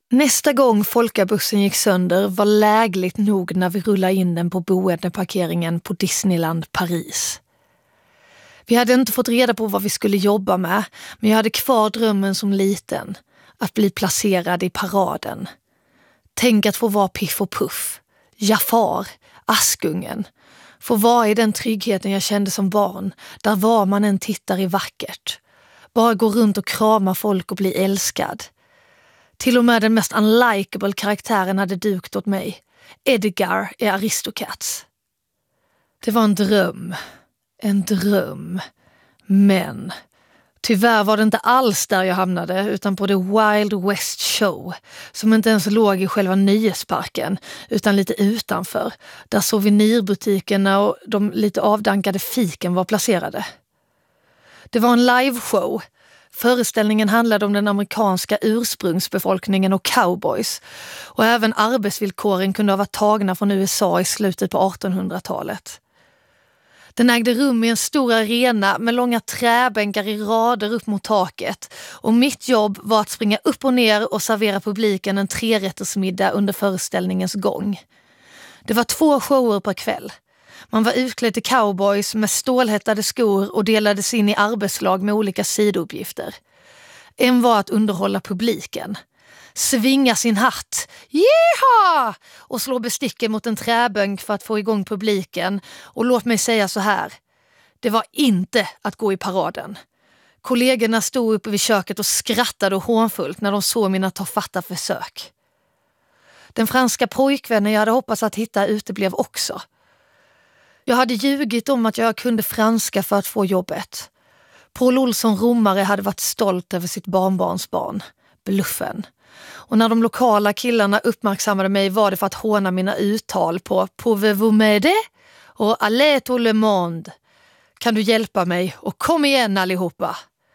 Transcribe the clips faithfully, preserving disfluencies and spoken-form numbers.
Nästa gång folkabussen gick sönder var lägligt nog när vi rullade in den på boendeparkeringen på Disneyland Paris. Vi hade inte fått reda på vad vi skulle jobba med, men jag hade kvar drömmen som liten, att bli placerad i paraden. Tänk att få vara Piff och Puff, Jafar, Askungen. Få vara i den tryggheten jag kände som barn, där var man än tittar i vackert. Bara gå runt och krama folk och bli älskad. Till och med den mest unlikable karaktären hade dukt åt mig. Edgar i Aristocats. Det var en dröm. En dröm. Men tyvärr var det inte alls där jag hamnade, utan på The Wild West Show, som inte ens låg i själva nöjesparken utan lite utanför, där souvenirbutikerna och de lite avdankade fiken var placerade. Det var en liveshow. Föreställningen handlade om den amerikanska ursprungsbefolkningen och cowboys, och även arbetsvillkoren kunde ha varit tagna från U S A i slutet på artonhundratalet. Den ägde rum i en stor arena med långa träbänkar i rader upp mot taket, och mitt jobb var att springa upp och ner och servera publiken en trerättersmiddag under föreställningens gång. Det var två shower per kväll. Man var utklädd till cowboys med stålhättade skor och delades in i arbetslag med olika sidouppgifter. En var att underhålla publiken. Svinga sin hatt, jeha! Och slå besticken mot en träbänk för att få igång publiken. Och låt mig säga så här, det var inte att gå i paraden. Kollegorna stod uppe vid köket och skrattade och hånfullt när de såg mina tafatta försök. Den franska pojkvännen jag hade hoppats att hitta uteblev också. Jag hade ljugit om att jag kunde franska för att få jobbet. Paul Olsson Romare hade varit stolt över sitt barnbarnsbarn, bluffen. Och när de lokala killarna uppmärksammade mig var det för att håna mina uttal på Pouvez-vous m'aider och Allez tout le monde. Kan du hjälpa mig och kom igen allihopa.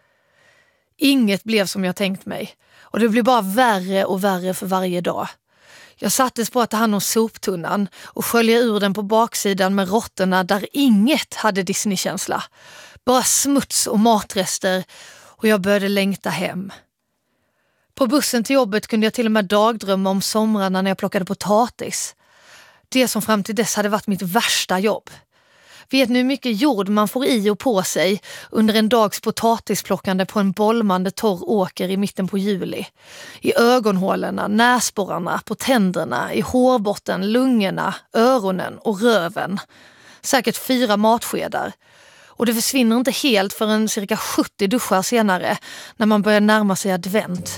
Inget blev som jag tänkt mig, och det blev bara värre och värre för varje dag. Jag sattes på att ta hand om soptunnan och skölja ur den på baksidan med råttorna där inget hade Disney-känsla. Bara smuts och matrester, och jag började längta hem. På bussen till jobbet kunde jag till och med dagdrömma om somrarna när jag plockade potatis. Det som fram till dess hade varit mitt värsta jobb. Vet ni hur mycket jord man får i och på sig under en dags potatisplockande på en bolmande torr åker i mitten på juli? I ögonhålorna, näsborrarna, på tänderna, i hårbotten, lungorna, öronen och röven. Säkert fyra matskedar. Och det försvinner inte helt förrän cirka sjuttio duschar senare, när man börjar närma sig advent.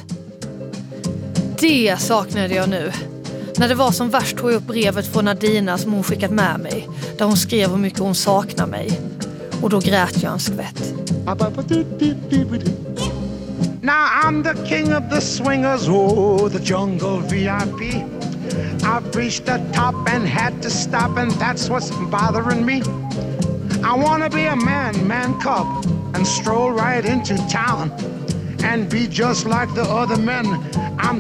Det saknade jag nu. När det var som värst tog jag upp brevet från Nadina som hon skickat med mig, där hon skrev hur mycket hon saknar mig. Och då grät jag en skvätt. Now I'm the king of the swingers, oh, the jungle V I P. I've reached the top and had to stop, and that's what's bothering me. I wanna be a man, man cub, and stroll right into town and be just like the other men. I'm